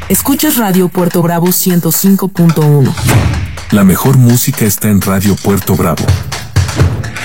Escuchas Radio Puerto Bravo 105.1. La mejor música está en Radio Puerto Bravo.